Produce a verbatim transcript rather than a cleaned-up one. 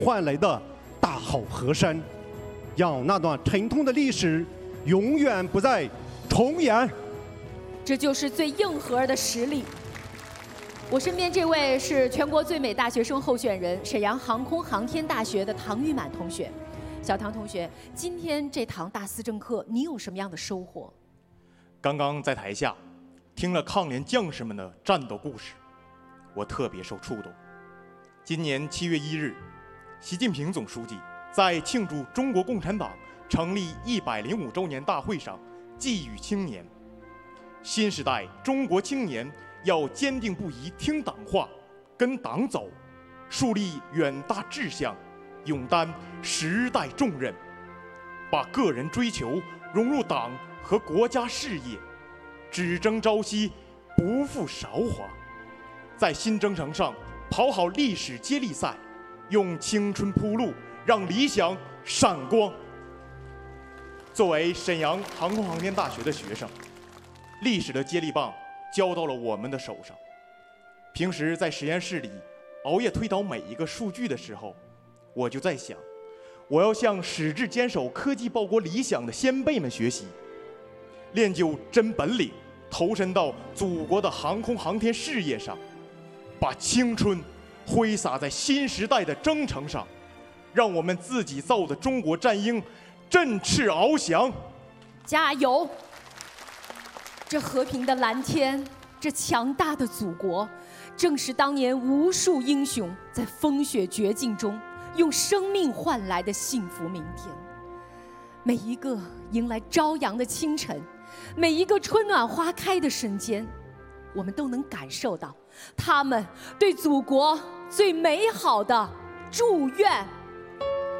换来的大好河山，让那段沉痛的历史永远不再重演。 这就是最硬核的实力。我身边这位是全国最美大学生候选人，沈阳航空航天大学的唐玉满同学。小唐同学，今天这堂大思政课，你有什么样的收获？ 刚刚在台下听了抗联将士们的战斗故事，我特别受触动。今年七月一日，习近平总书记在庆祝中国共产党成立一百零五周年大会上寄语青年：新时代中国青年要坚定不移听党话，跟党走，树立远大志向，勇担时代重任，把个人追求融入党和国家事业，只争朝夕，不负韶华，在新征程上跑好历史接力赛，用青春铺路，让理想闪光。作为沈阳航空航天大学的学生，历史的接力棒交到了我们的手上。平时在实验室里熬夜推导每一个数据的时候，我就在想，我要向矢志坚守科技报国理想的先辈们学习，练就真本领，投身到祖国的航空航天事业上，把青春挥洒在新时代的征程上，让我们自己造的中国战鹰振翅翱翔。 加油！这和平的蓝天，这强大的祖国，正是当年无数英雄在风雪绝境中用生命换来的幸福明天。每一个迎来朝阳的清晨，每一个春暖花开的瞬间，我们都能感受到他们对祖国最美好的祝愿。